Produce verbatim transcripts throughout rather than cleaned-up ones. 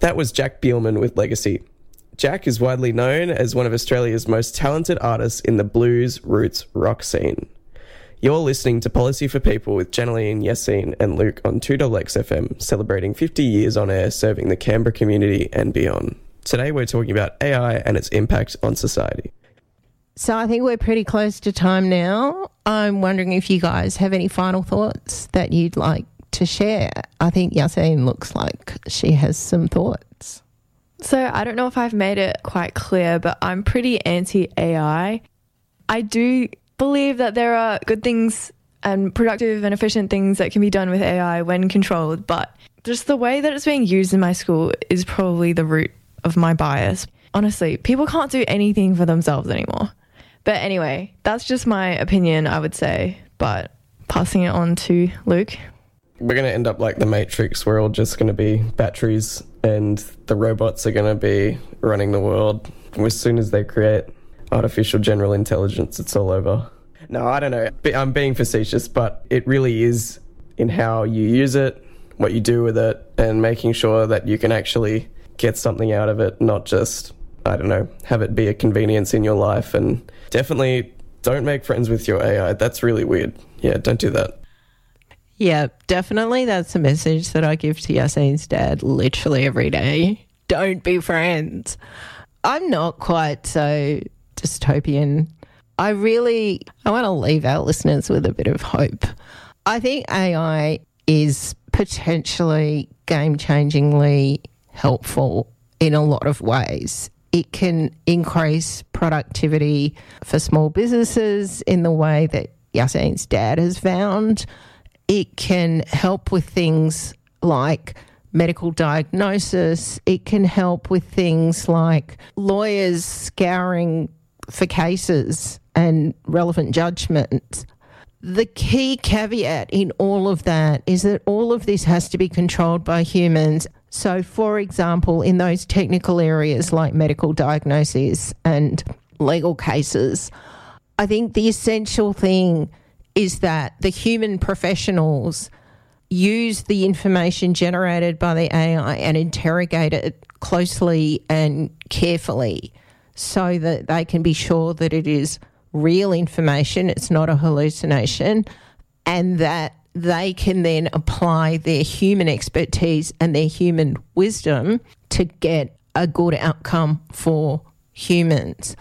That was Jack Bielman with Legacy. Jack is widely known as one of Australia's most talented artists in the blues roots rock scene. You're listening to Policy for People with Janaline, Yassine and Luke on two X X F M, celebrating fifty years on air serving the Canberra community and beyond. Today we're talking about A I and its impact on society. So I think we're pretty close to time now. I'm wondering if you guys have any final thoughts that you'd like to share. I think Yassine looks like she has some thoughts. So I don't know if I've made it quite clear, but I'm pretty anti-A I. I do believe that there are good things and productive and efficient things that can be done with A I when controlled, but just the way that it's being used in my school is probably the root of my bias. Honestly, people can't do anything for themselves anymore. But anyway, that's just my opinion, I would say. But passing it on to Luke. We're going to end up like the Matrix. We're all just going to be batteries and the robots are going to be running the world. As soon as they create artificial general intelligence, it's all over. No, I don't know. I'm being facetious, but it really is in how you use it, what you do with it, and making sure that you can actually get something out of it, not just, I don't know, have it be a convenience in your life. And definitely don't make friends with your A I. That's really weird. Yeah, don't do that. Yeah, definitely. That's a message that I give to Yassine's dad literally every day. Don't be friends. I'm not quite so dystopian. I really, I want to leave our listeners with a bit of hope. I think A I is potentially game-changingly helpful in a lot of ways. It can increase productivity for small businesses in the way that Yassine's dad has found. It can help with things like medical diagnosis. It can help with things like lawyers scouring for cases and relevant judgments. The key caveat in all of that is that all of this has to be controlled by humans. So, for example, in those technical areas like medical diagnoses and legal cases, I think the essential thing is that the human professionals use the information generated by the A I and interrogate it closely and carefully so that they can be sure that it is real information, it's not a hallucination, and that they can then apply their human expertise and their human wisdom to get a good outcome for humans.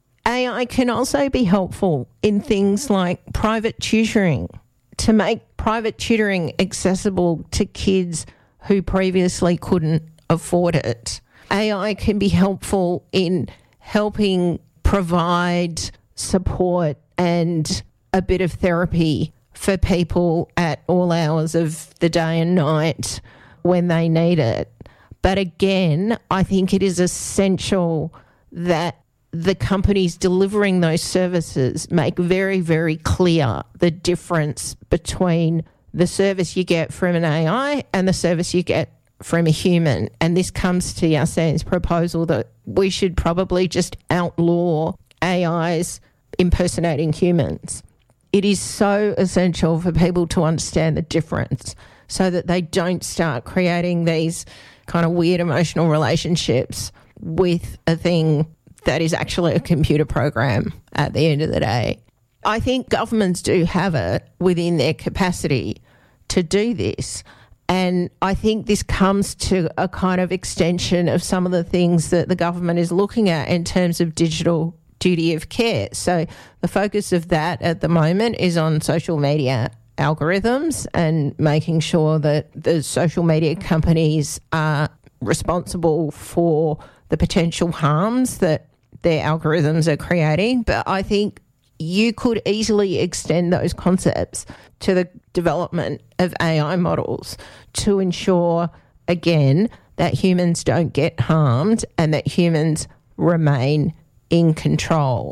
A I can also be helpful in things like private tutoring, to make private tutoring accessible to kids who previously couldn't afford it. A I can be helpful in helping provide support and a bit of therapy for people at all hours of the day and night when they need it. But again, I think it is essential that the companies delivering those services make very, very clear the difference between the service you get from an A I and the service you get from a human. And this comes to Yassine's proposal that we should probably just outlaw A Is impersonating humans. It is so essential for people to understand the difference so that they don't start creating these kind of weird emotional relationships with a thing that is actually a computer program at the end of the day. I think governments do have it within their capacity to do this. And I think this comes to a kind of extension of some of the things that the government is looking at in terms of digital duty of care. So the focus of that at the moment is on social media algorithms and making sure that the social media companies are responsible for the potential harms that their algorithms are creating. But I think you could easily extend those concepts to the development of A I models to ensure, again, that humans don't get harmed and that humans remain in control.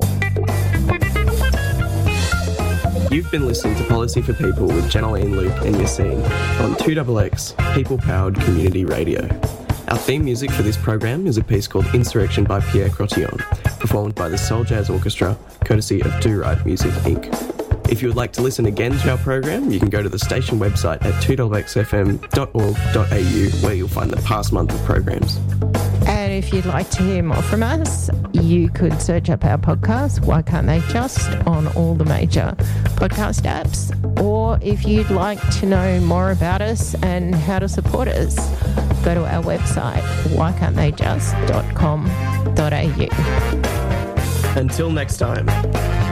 You've been listening to Policy for People with Janaline, Luke and Yassine on two X X, people-powered community radio. Our theme music for this program is a piece called Insurrection by Pierre Cotillon, performed by the Soul Jazz Orchestra, courtesy of Do Right Music, Incorporated If you would like to listen again to our program, you can go to the station website at two x f m dot org dot a u where you'll find the past month of programs. And if you'd like to hear more from us, you could search up our podcast, Why Can't They Just, on all the major podcast apps. Or if you'd like to know more about us and how to support us, go to our website, why can't they just dot com dot a u. Until next time.